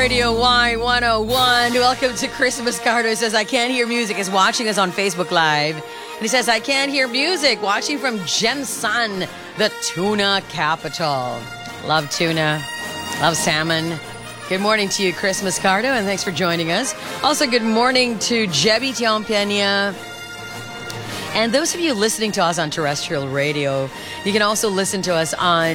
Radio Y101. Welcome to Christmas Cardo. He says, I can't hear music. Is watching us on Facebook Live. And he says, I can't hear music. Watching from Jensan, the tuna capital. Love tuna. Love salmon. Good morning to you, Christmas Cardo, and thanks for joining us. Also, good morning to Jebby Tiampenia. And those of you listening to us on terrestrial radio, you can also listen to us on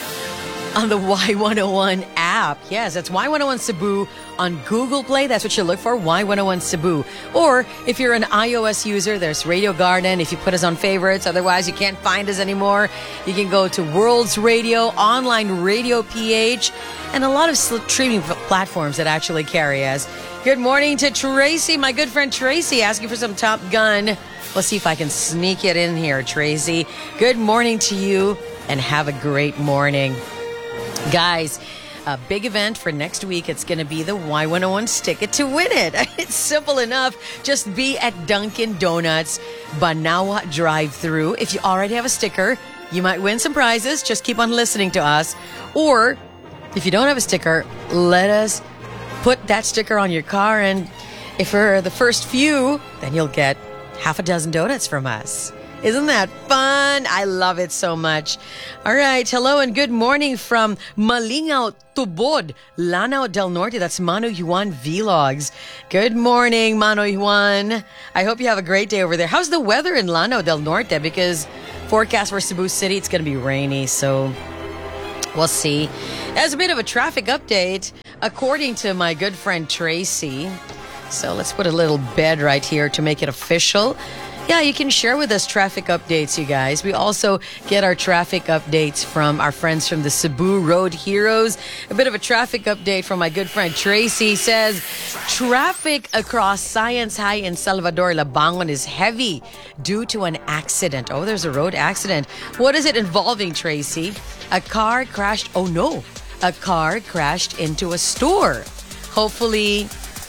the Y101 app. Yes, that's Y101 Cebu on Google Play. That's what you look for, Y101 Cebu. Or if you're an iOS user, there's Radio Garden. If you put us on favorites, otherwise you can't find us anymore. You can go to World's Radio, Online Radio PH, and a lot of streaming platforms that actually carry us. Good morning to Tracy, my good friend Tracy, asking for some Top Gun. Let's see if I can sneak it in here, Tracy. Good morning to you, and have a great morning. Guys, a big event for next week. It's going to be the Y101 Stick It to Win It. It's simple enough. Just be at Dunkin' Donuts, Banawa drive-thru. If you already have a sticker, you might win some prizes. Just keep on listening to us. Or if you don't have a sticker, let us put that sticker on your car. And if we're the first few, then you'll get half a dozen donuts from us. Isn't that fun? I love it so much. All right. Hello and good morning from Malingao, Tubod, Lanao del Norte. That's Mano Juan Vlogs. Good morning, Mano Juan. I hope you have a great day over there. How's the weather in Lanao del Norte? Because forecast for Cebu City, it's going to be rainy. So we'll see. As a bit of a traffic update, according to my good friend Tracy. So let's put a little bed right here to make it official. Yeah, you can share with us traffic updates, you guys. We also get our traffic updates from our friends from the Cebu Road Heroes. A bit of a traffic update from my good friend Tracy says, traffic across Science High in Salvador, Labangon is heavy due to an accident. Oh, there's a road accident. What is it involving, Tracy? A car crashed. Oh, no. A car crashed into a store. Hopefully,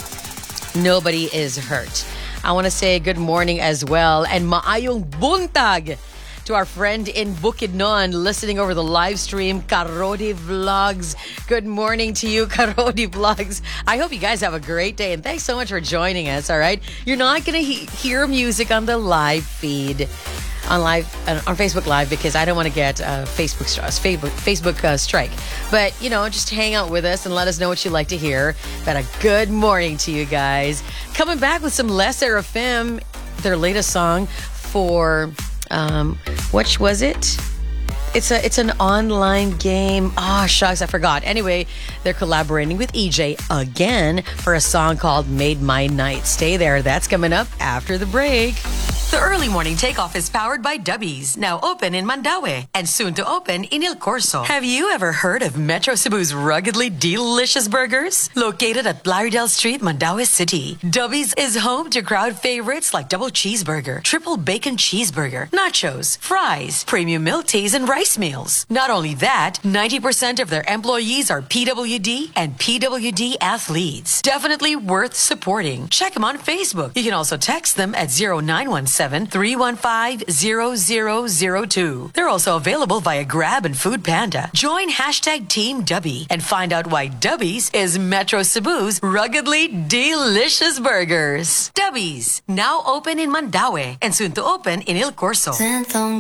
nobody is hurt. I want to say good morning as well and maayong buntag to our friend in Bukidnon listening over the live stream, Karodi Vlogs. Good morning to you, Karodi Vlogs. I hope you guys have a great day and thanks so much for joining us, all right? You're not going to hear music on the live feed. On Facebook Live because I don't want to get Facebook strike. But, just hang out with us and let us know what you like to hear. But a good morning to you guys. Coming back with some Les Seraphim, their latest song for, which was it? It's an online game. Oh, shucks, I forgot. Anyway, they're collaborating with EJ again for a song called Made My Night. Stay there. That's coming up after the break. The early morning takeoff is powered by Dubby's, now open in Mandaue and soon to open in Il Corso. Have you ever heard of Metro Cebu's ruggedly delicious burgers? Located at Blaridel Street, Mandaue City, Dubby's is home to crowd favorites like double cheeseburger, triple bacon cheeseburger, nachos, fries, premium milk teas, and rice meals. Not only that, 90% of their employees are PWD and PWD athletes. Definitely worth supporting. Check them on Facebook. You can also text them at 0917-315-0002. They're also available via Grab and Food Panda. Join hashtag Team Dubby and find out why Dubby's is Metro Cebu's ruggedly delicious burgers. Dubby's, now open in Mandaue and soon to open in Il Corso.